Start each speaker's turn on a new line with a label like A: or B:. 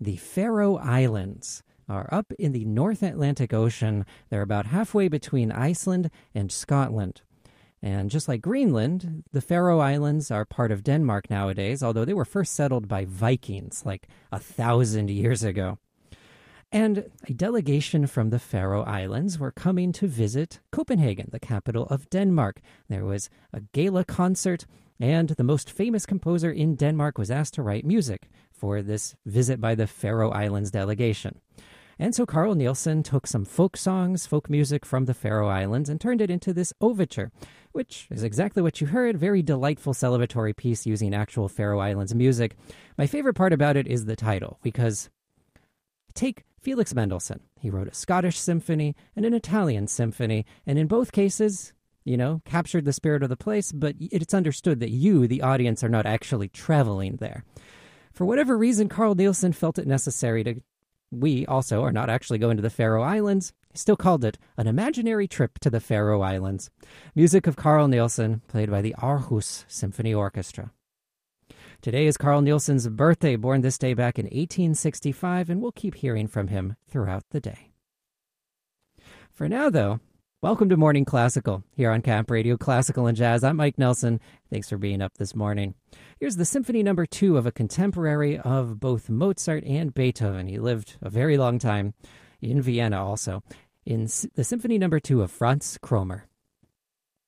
A: The Faroe Islands are up in the North Atlantic Ocean. They're about halfway between Iceland and Scotland. And just like Greenland, the Faroe Islands are part of Denmark nowadays, although they were first settled by Vikings like 1,000 years ago. And a delegation from the Faroe Islands were coming to visit Copenhagen, the capital of Denmark. There was a gala concert, and the most famous composer in Denmark was asked to write music for this visit by the Faroe Islands delegation. And so Carl Nielsen took some folk songs, folk music from the Faroe Islands, and turned it into this overture, which is exactly what you heard, very delightful celebratory piece using actual Faroe Islands music. My favorite part about it is the title, because take Felix Mendelssohn. He wrote a Scottish symphony and an Italian symphony, and in both cases, captured the spirit of the place, but it's understood that you, the audience, are not actually traveling there. For whatever reason, Carl Nielsen felt it necessary to we also are not actually going to the Faroe Islands. He still called it an imaginary trip to the Faroe Islands. Music of Carl Nielsen, played by the Aarhus Symphony Orchestra. Today is Carl Nielsen's birthday, born this day back in 1865, and we'll keep hearing from him throughout the day. For now, though, welcome to Morning Classical here on Camp Radio Classical and Jazz. I'm Mike Nelson. Thanks for being up this morning. Here's the Symphony No. 2 of a contemporary of both Mozart and Beethoven. He lived a very long time in Vienna also, in the Symphony No. 2 of Franz Kromer.